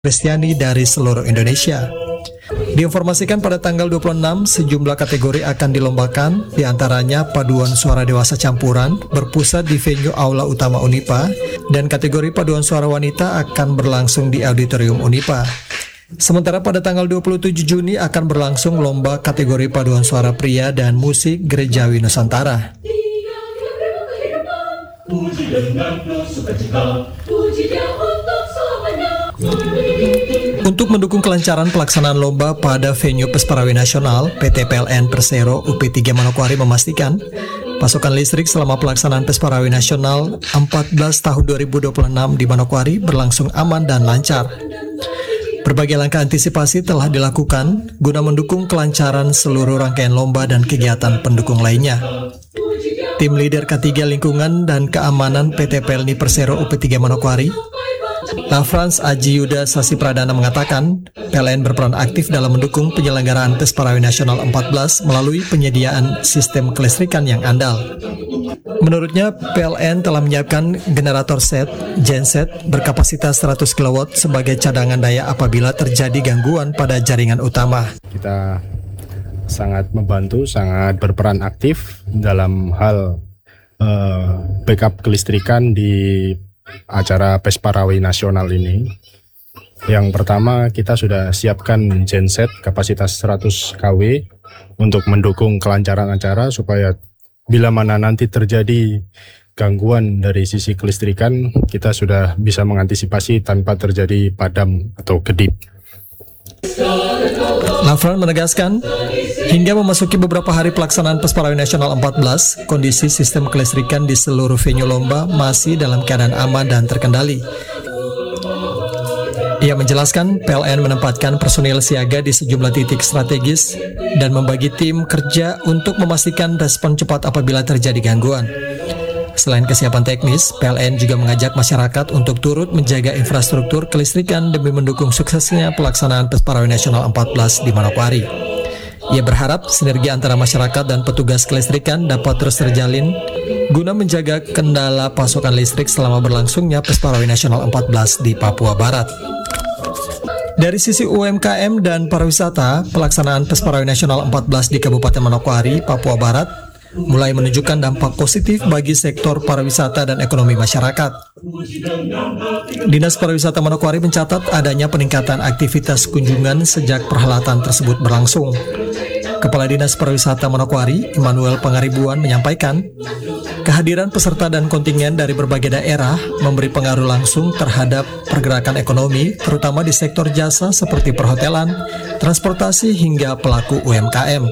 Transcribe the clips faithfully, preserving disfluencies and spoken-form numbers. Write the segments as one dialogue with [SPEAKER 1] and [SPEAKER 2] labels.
[SPEAKER 1] Kristiani dari seluruh Indonesia. Diinformasikan pada tanggal dua puluh enam, sejumlah kategori akan dilombakan, diantaranya paduan suara dewasa campuran berpusat di venue Aula Utama Unipa, dan kategori paduan suara wanita akan berlangsung di Auditorium Unipa. Sementara pada tanggal dua puluh tujuh Juni akan berlangsung lomba kategori paduan suara pria dan musik gerejawi Nusantara. Puji dengan sukacita, puji Dia untuk selamanya. Untuk mendukung kelancaran pelaksanaan lomba pada venue Pesparawi Nasional, P T P L N Persero U P tiga Manokwari memastikan pasokan listrik selama pelaksanaan Pesparawi Nasional empat belas tahun dua ribu dua puluh enam di Manokwari berlangsung aman dan lancar. Berbagai langkah antisipasi telah dilakukan guna mendukung kelancaran seluruh rangkaian lomba dan kegiatan pendukung lainnya. Tim Leader K tiga Lingkungan dan Keamanan P T P L N I Persero U P tiga Manokwari, Lafrans Aji Yuda Sasi Pradana mengatakan, P L N berperan aktif dalam mendukung penyelenggaraan Pesparawi Nasional empat belas melalui penyediaan sistem kelistrikan yang andal. Menurutnya, P L N telah menyiapkan generator set, genset berkapasitas seratus kilowatt sebagai cadangan daya apabila terjadi gangguan pada jaringan utama.
[SPEAKER 2] Kita sangat membantu, sangat berperan aktif dalam hal uh, backup kelistrikan di acara Pesparawi Nasional ini. Yang pertama, kita sudah siapkan genset kapasitas seratus kilowatt untuk mendukung kelancaran acara supaya bila mana nanti terjadi gangguan dari sisi kelistrikan, kita sudah bisa mengantisipasi tanpa terjadi padam atau kedip.
[SPEAKER 1] Lafran menegaskan, hingga memasuki beberapa hari pelaksanaan Pesparawi Nasional empat belas, kondisi sistem kelistrikan di seluruh venue lomba masih dalam keadaan aman dan terkendali. Ia menjelaskan, P L N menempatkan personil siaga di sejumlah titik strategis dan membagi tim kerja untuk memastikan respon cepat apabila terjadi gangguan. Selain kesiapan teknis, P L N juga mengajak masyarakat untuk turut menjaga infrastruktur kelistrikan demi mendukung suksesnya pelaksanaan Pesparawi Nasional empat belas di Manokwari. Ia berharap sinergi antara masyarakat dan petugas kelistrikan dapat terus terjalin guna menjaga kendala pasokan listrik selama berlangsungnya Pesparawi Nasional empat belas di Papua Barat. Dari sisi U M K M dan pariwisata, pelaksanaan Pesparawi Nasional empat belas di Kabupaten Manokwari, Papua Barat mulai menunjukkan dampak positif bagi sektor pariwisata dan ekonomi masyarakat. Dinas Pariwisata Manokwari mencatat adanya peningkatan aktivitas kunjungan sejak perhelatan tersebut berlangsung. Kepala Dinas Pariwisata Manokwari, Immanuel Pangaribuan, menyampaikan, kehadiran peserta dan kontingen dari berbagai daerah memberi pengaruh langsung terhadap pergerakan ekonomi, terutama di sektor jasa seperti perhotelan, transportasi hingga pelaku U M K M.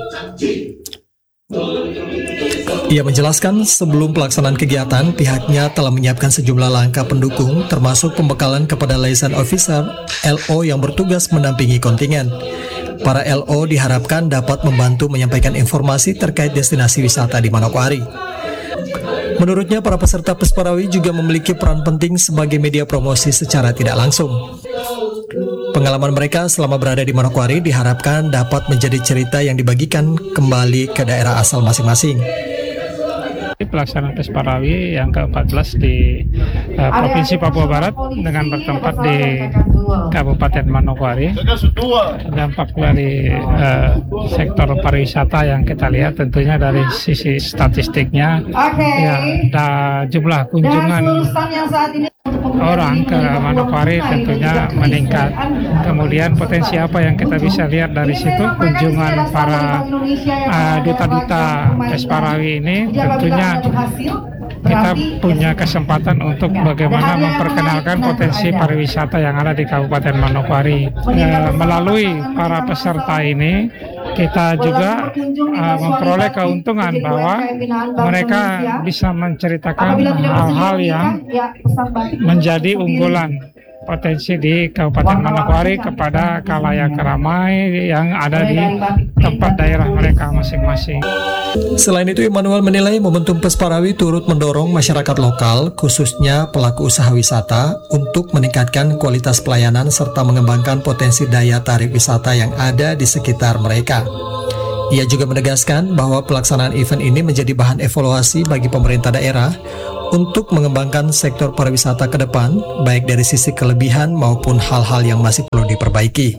[SPEAKER 1] Ia menjelaskan sebelum pelaksanaan kegiatan, pihaknya telah menyiapkan sejumlah langkah pendukung termasuk pembekalan kepada liaison officer L O yang bertugas mendampingi kontingen. Para L O diharapkan dapat membantu menyampaikan informasi terkait destinasi wisata di Manokwari. Menurutnya, para peserta Pesparawi juga memiliki peran penting sebagai media promosi secara tidak langsung. Pengalaman mereka selama berada di Manokwari diharapkan dapat menjadi cerita yang dibagikan kembali ke daerah asal masing-masing.
[SPEAKER 3] Pelaksanaan Pesparawi yang ke empat belas di uh, Provinsi Papua Barat dengan bertempat di Kabupaten Manokwari. Dampak dari uh, sektor pariwisata yang kita lihat tentunya dari sisi statistiknya, ya, da, jumlah kunjungan orang ke Manokwari tentunya meningkat. Kemudian potensi apa yang kita bisa lihat dari situ, kunjungan para uh, duta-duta Pesparawi ini tentunya kita punya kesempatan untuk bagaimana memperkenalkan potensi pariwisata yang ada di Kabupaten Manokwari. E, melalui para peserta ini, kita juga uh, memperoleh keuntungan bahwa mereka bisa menceritakan hal-hal yang menjadi unggulan potensi di Kabupaten Manokwari kepada khalayak ramai yang ada di tempat daerah mereka masing-masing.
[SPEAKER 1] Selain itu, Immanuel menilai momentum Pesparawi turut mendorong masyarakat lokal, khususnya pelaku usaha wisata, untuk meningkatkan kualitas pelayanan serta mengembangkan potensi daya tarik wisata yang ada di sekitar mereka. Ia juga menegaskan bahwa pelaksanaan event ini menjadi bahan evaluasi bagi pemerintah daerah untuk mengembangkan sektor pariwisata ke depan, baik dari sisi kelebihan maupun hal-hal yang masih perlu diperbaiki.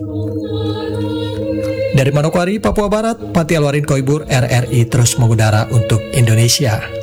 [SPEAKER 1] Dari Manokwari, Papua Barat, Pati Alwarin Koibur, R R I terus mengudara untuk Indonesia.